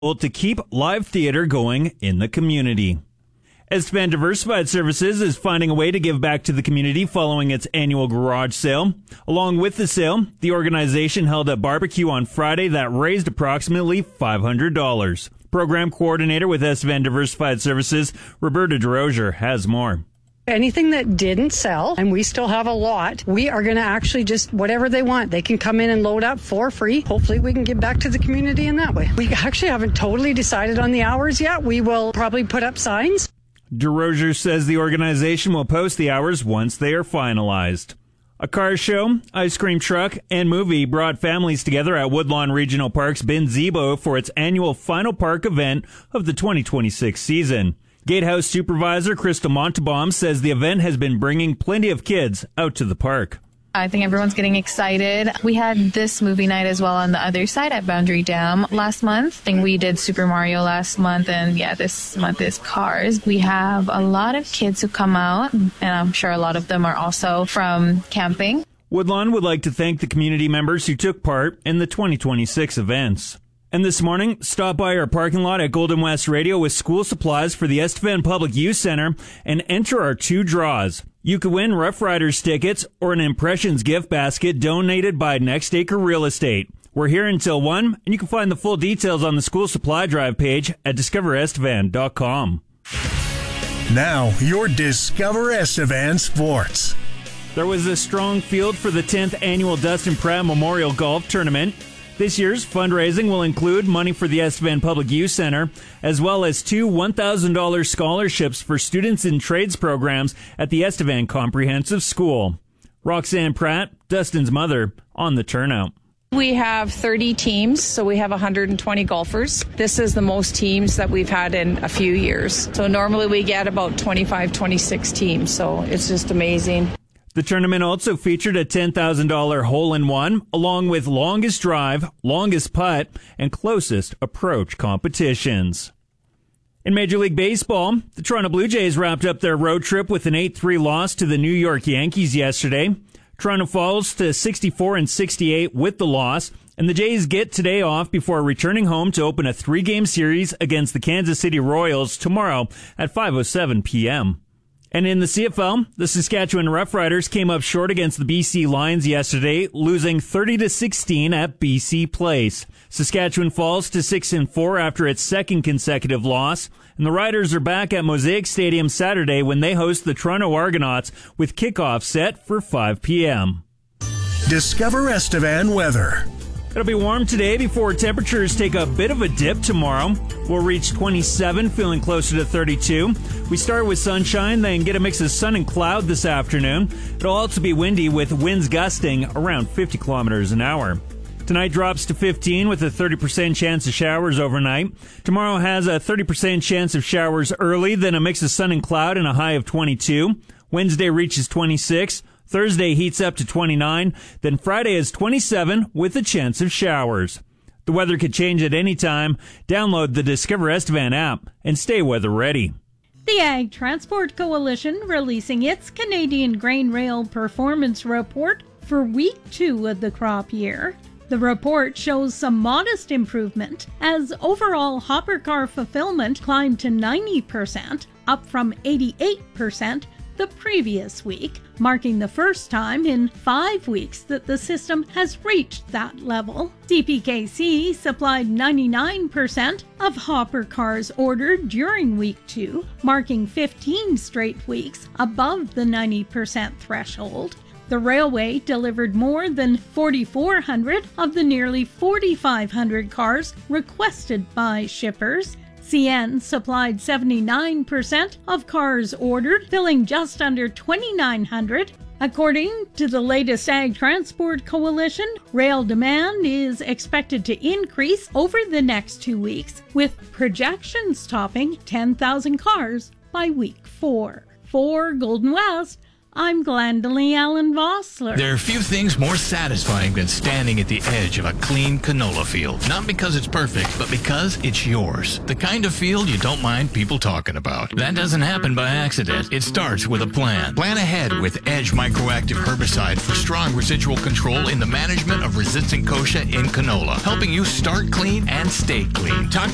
to keep live theater going in the community. Estevan Diversified Services is finding a way to give back to the community following its annual garage sale. Along with the sale, the organization held a barbecue on Friday that raised approximately $500. Program coordinator with Estevan Diversified Services, Roberta DeRozier, has more. Anything that didn't sell, and we still have a lot, we are going to actually just whatever they want. They can come in and load up for free. Hopefully we can give back to the community in that way. We actually haven't totally decided on the hours yet. We will probably put up signs. DeRozier says the organization will post the hours once they are finalized. A car show, ice cream truck, and movie brought families together at Woodlawn Regional Park's Binzebo for its annual final park event of the 2026 season. Gatehouse Supervisor Crystal Montebaum says the event has been bringing plenty of kids out to the park. I think everyone's getting excited. We had this movie night as well on the other side at Boundary Dam last month. I think we did Super Mario last month, and this month is Cars. We have a lot of kids who come out, and I'm sure a lot of them are also from camping. Woodlawn would like to thank the community members who took part in the 2026 events. And this morning, stop by our parking lot at Golden West Radio with school supplies for the Estevan Public Youth Center and enter our 2 draws. You could win Rough Riders tickets or an Impressions gift basket donated by Next Acre Real Estate. We're here until 1, and you can find the full details on the school supply drive page at discoverestevan.com. Now, your Discover Estevan Sports. There was a strong field for the 10th annual Dustin Pratt Memorial Golf Tournament. This year's fundraising will include money for the Estevan Public Youth Center, as well as 2 $1,000 scholarships for students in trades programs at the Estevan Comprehensive School. Roxanne Pratt, Dustin's mother, on the turnout. We have 30 teams, so we have 120 golfers. This is the most teams that we've had in a few years. So normally we get about 25, 26 teams, so it's just amazing. The tournament also featured a $10,000 hole-in-one, along with longest drive, longest putt, and closest approach competitions. In Major League Baseball, the Toronto Blue Jays wrapped up their road trip with an 8-3 loss to the New York Yankees yesterday. Toronto falls to 64-68 with the loss, and the Jays get today off before returning home to open a 3-game series against the Kansas City Royals tomorrow at 5:07 p.m. And in the CFL, the Saskatchewan Roughriders came up short against the BC Lions yesterday, losing 30-16 at BC Place. Saskatchewan falls to 6-4 after its second consecutive loss, and the Riders are back at Mosaic Stadium Saturday when they host the Toronto Argonauts with kickoff set for 5 p.m. Discover Estevan weather. It'll be warm today before temperatures take a bit of a dip tomorrow. We'll reach 27, feeling closer to 32. We start with sunshine, then get a mix of sun and cloud this afternoon. It'll also be windy with winds gusting around 50 kilometers an hour. Tonight drops to 15 with a 30% chance of showers overnight. Tomorrow has a 30% chance of showers early, then a mix of sun and cloud and a high of 22. Wednesday reaches 26. Thursday heats up to 29, then Friday is 27 with a chance of showers. The weather could change at any time. Download the Discover Estevan app and stay weather ready. The Ag Transport Coalition releasing its Canadian Grain Rail Performance Report for week 2 of the crop year. The report shows some modest improvement as overall hopper car fulfillment climbed to 90%, up from 88% the previous week, marking the first time in 5 weeks that the system has reached that level. CPKC supplied 99% of hopper cars ordered during week 2, marking 15 straight weeks above the 90% threshold. The railway delivered more than 4,400 of the nearly 4,500 cars requested by shippers. CN supplied 79% of cars ordered, filling just under 2,900. According to the latest Ag Transport Coalition, rail demand is expected to increase over the next 2 weeks, with projections topping 10,000 cars by week 4. For Golden West, I'm Glendalee Allen Vossler. There are few things more satisfying than standing at the edge of a clean canola field. Not because it's perfect, but because it's yours. The kind of field you don't mind people talking about. That doesn't happen by accident. It starts with a plan. Plan ahead with Edge Microactive Herbicide for strong residual control in the management of resistant kochia in canola, helping you start clean and stay clean. Talk